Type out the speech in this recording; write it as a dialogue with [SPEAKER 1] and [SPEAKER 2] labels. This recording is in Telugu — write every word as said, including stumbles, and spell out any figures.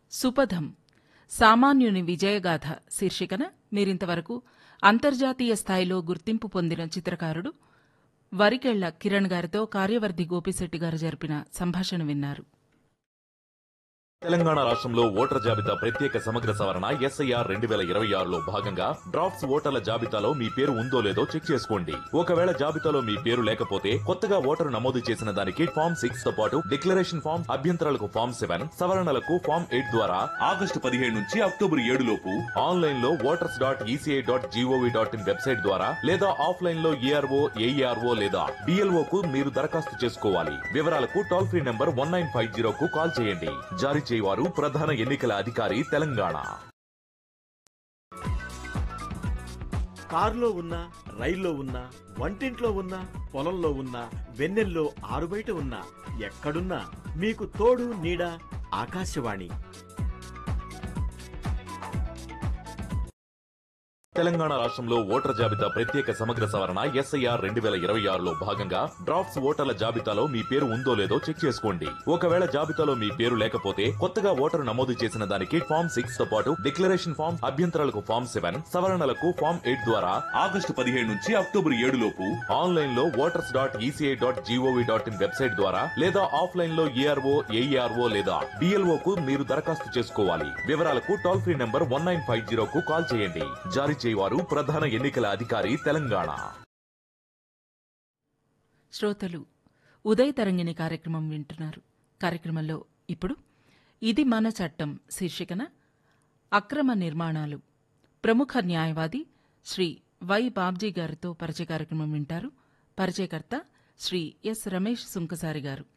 [SPEAKER 1] సుపథం సామాన్యుని విజయగాథ శీర్షికన మీరింతవరకు అంతర్జాతీయ స్థాయిలో గుర్తింపు పొందిన చిత్రకారుడు వరికెళ్ల కిరణ్ గారితో కార్యవర్ధి గోపిశెట్టి గారు జరిపిన సంభాషణ విన్నారు.
[SPEAKER 2] తెలంగాణ రాష్ట్రంలో ఓటర్ల జాబితా ప్రత్యేక సమగ్ర సవరణ ఎస్ఐఆర్ రెండు వేల ఇరవై ఆరులో భాగంగా డ్రాఫ్ట్స్ ఓటర్ల జాబితాలో మీ పేరు ఉందో లేదో చెక్ చేసుకోండి. ఒకవేళ జాబితాలో మీ పేరు లేకపోతే కొత్తగా ఓటరు నమోదు చేసిన దానికి ఫామ్ సిక్స్ తో పాటు డిక్లరేషన్ ఫామ్, అభ్యంతరాలకు ఫామ్ సెవెన్, సవరణలకు ఫామ్ ఎయిట్ ద్వారా ఆగస్టు పదిహేడు నుంచి అక్టోబర్ ఏడు లోపు ఆన్లైన్ లో voters dot ECI dot GOV dot in website ద్వారా లేదా ఆఫ్లైన్ లో ఏఆర్ఓ, ఏఈఆర్ఓ లేదా డిఎల్ఓ కు మీరు దరఖాస్తు చేసుకోవాలి. వివరాలకు toll free number one nine five zero కు కాల్ చేయండి. జారీ వారు ప్రధాన ఎన్నికల అధికారి తెలంగాణ.
[SPEAKER 3] కారులో ఉన్నా, రైల్లో ఉన్నా, వంటింట్లో ఉన్నా, పొలంలో ఉన్నా, వెన్నెల్లో ఆరుబయట ఉన్నా, ఎక్కడున్నా మీకు తోడు నీడ ఆకాశవాణి.
[SPEAKER 2] తెలంగాణ రాష్ట్రంలో ఓటర్ల జాబితా ప్రత్యేక సమగ్ర సవరణ ఎస్ఐఆర్ రెండు వేల ఇరవై ఆరులో భాగంగా డ్రాఫ్ట్స్ ఓటర్ల జాబితాలో మీ పేరు ఉందో లేదో చెక్ చేసుకోండి. ఒకవేళ జాబితాలో మీ పేరు లేకపోతే కొత్తగా ఓటరు నమోదు చేసిన దానికి ఫామ్ సిక్స్ తో పాటు డిక్లరేషన్ ఫామ్, అభ్యంతరాలకు ఫామ్ సెవెన్, సవరణలకు ఫామ్ ఎయిట్ ద్వారా ఆగస్టు పదిహేడు నుంచి అక్టోబర్ ఏడు లోపు ఆన్లైన్ లో voters dot ECI dot GOV dot in website ద్వారా లేదా ఆఫ్లైన్ లో ఏఆర్ఓ, ఏఈఆర్ఓ లేదా డిఎల్ఓ కు మీరు దరఖాస్తు చేసుకోవాలి. వివరాలకు toll free number one nine five zero కు కాల్ చేయండి. జారీ వారు ప్రధాన ఎన్నికల అధికారి తెలంగాణ.
[SPEAKER 1] శ్రోతలు ఉదయ తరంగిణి కార్యక్రమం వింటున్నారు. కార్యక్రమంలో ఇప్పుడు ఇది మన చట్టం శీర్షికన అక్రమ నిర్మాణాలు ప్రముఖ న్యాయవాది శ్రీ వై బాబ్జీ గారితో పరిచయ కార్యక్రమం వింటారు. పరిచయకర్త శ్రీ ఎస్ రమేష్ సుంకసారి గారు.